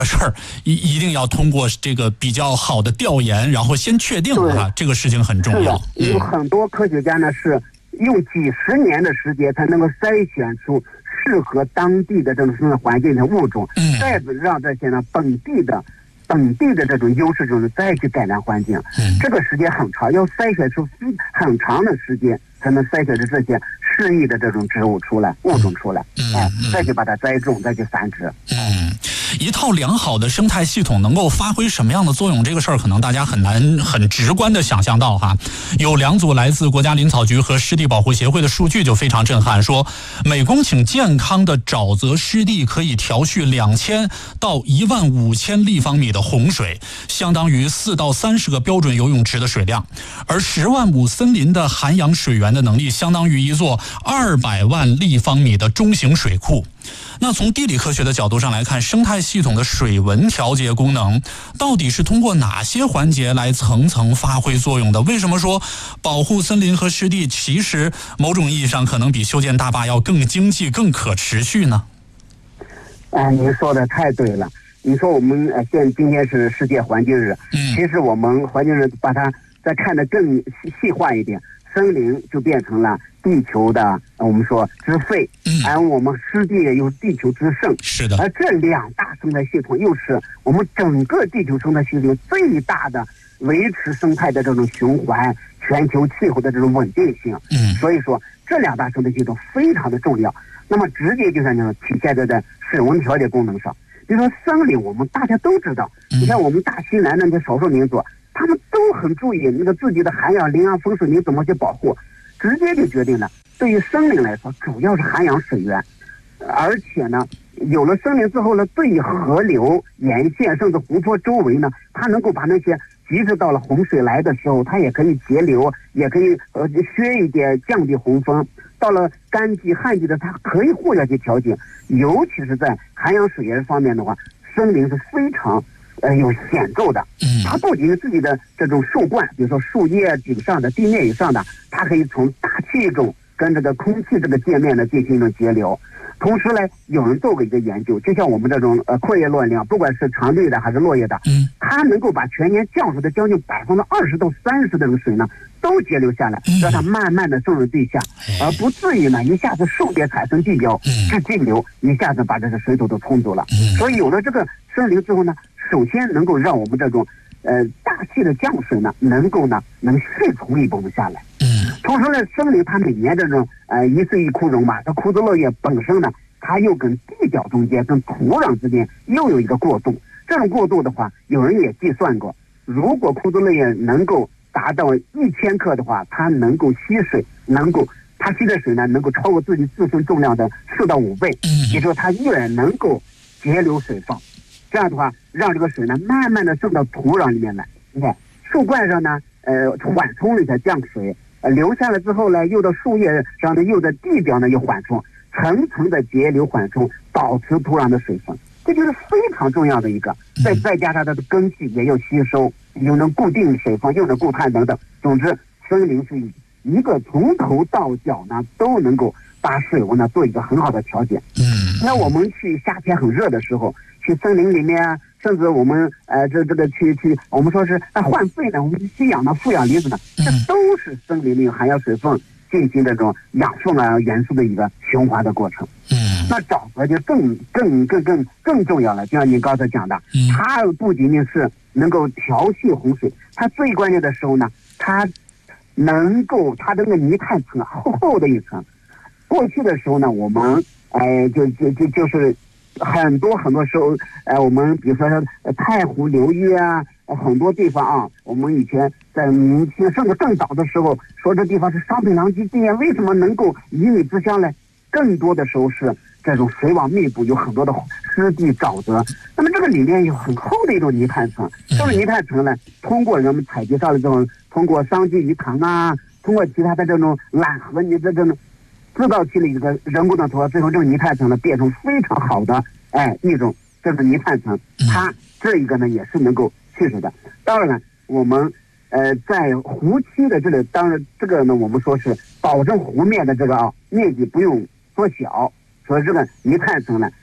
事儿一定要通过这个比较好的调研，然后先确定这个事情很重要。 有很多科学家呢是用几十年的时间才能够筛选出适合当地的这种生态环境的物种，再让这些呢本地的这种优势种子再去改良环境，这个时间很长，要筛选出很长的时间才能筛选出这些适宜的这种植物出来、物种出来，再去把它栽种，再去繁殖。 一套良好的生态系统能够发挥什么样的作用？这个事儿可能大家很难很直观的想象到哈。有2组来自国家林草局和湿地保护协会的数据就非常震撼，说每公顷健康的沼泽湿地可以调蓄2000到15000立方米的洪水，相当于4到30个标准游泳池的水量，而10万亩森林的涵养水源的能力相当于一座200万立方米的中型水库。那从地理科学的角度上来看，生态系统的水文调节功能到底是通过哪些环节来层层发挥作用的？为什么说保护森林和湿地其实某种意义上可能比修建大坝要更经济、更可持续呢？ 您说的太对了。你说我们今天是世界环境日，其实我们环境日把它再看得更细化一点，森林就变成了地球的我们说之肺，而我们湿地也有地球之肾。 是的， 而这2大生态系统又是我们整个地球生态系统最大的维持生态的这种循环、全球气候的这种稳定性。所以说这2大生态系统非常的重要。那么直接就像这种体现在水文调节功能上。比如说森林，我们大家都知道，你看我们大西南的那些少数民族，他们都很注意那个自己的涵养林啊、风水林怎么去保护，直接就决定了。对于森林来说，主要是涵养水源，而且呢，有了森林之后呢，对于河流沿线甚至湖泊周围呢，它能够把那些即使到了洪水来的时候，它也可以截流，也可以削一点，降低洪峰。到了干季、旱季的，它可以互相去调节。尤其是在涵养水源方面的话，森林是非常有显著的。它不仅是自己的这种树冠，比如说树叶顶上的、地面以上的，它可以从大气中跟这个空气这个界面呢进行一种节流。同时呢，有人做过一个研究，就像我们这种阔叶落量，不管是常绿的还是落叶的，它能够把全年降水的将近20%到30%的这个水呢，都节流下来，让它慢慢的渗入地下，而不至于呢一下子树叶产生地表是径流，一下子把这个水土都冲走了。所以有了这个森林之后呢，首先能够让我们这种大气的降水呢，能迅速一部分下来。同时呢，森林它每年这种一岁一枯荣嘛，这枯枝落叶本身呢，它又跟地表中间、跟土壤之间又有一个过渡。这种过渡的话，有人也计算过，如果枯枝落叶能够达到1000克的话，它能够吸水，它吸的水呢，能够超过自己自身重量的4到5倍，也就是它越能够节流水放。这样的话，让这个水呢慢慢的渗到土壤里面来。你看树冠上呢，缓冲了一下降水。流下来之后呢，又到树叶上的，又在地表呢又缓冲，层层的节流缓冲，保持土壤的水分，这就是非常重要的一个。再加上它的根系也要吸收，又能固定水分，又能固碳等等。总之，森林是一个从头到脚呢都能够把水温呢做一个很好的调节。那我们去夏天很热的时候，去森林里面啊，甚至我们这个去我们说是换肺呢，我们吸氧呢、负氧离子呢，这都是森林里含有水分进行这种养分啊元素的一个循环的过程。那沼泽就更重要了，就像您刚才讲的，它不仅仅是能够调蓄洪水，它最关键的时候呢，它能够它的那个泥炭层厚的一层。过去的时候呢，我们就是很多时候，我们比如说太湖流域啊，很多地方啊，我们以前在明清甚至更早的时候，说这地方是商品狼藉地啊，为什么能够鱼米之乡呢？更多的时候是这种水网密布，有很多的湿地沼泽。那么这个里面有很厚的一种泥炭层，这种泥炭层呢，通过人们采集到的这种，通过桑基鱼塘啊，通过其他的这种缆河泥的这种制造起了一个人工的土壤，最后这个泥炭层呢变成非常好的一种这个泥炭层，它这一个呢也是能够去水的。当然了，我们在湖区的这里，当然这个呢我们说是保证湖面的这个面积不用缩小，所以这个泥炭层呢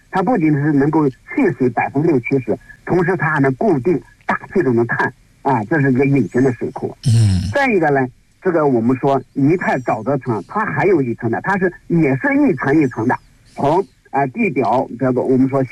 它不仅是能够蓄水60%-70%，同时它还能固定大气中的碳啊，这是一个隐形的水库。再一个呢，这个我们说泥态沼泽层，它还有一层的，它也是一层一层的，从地表，比如说我们说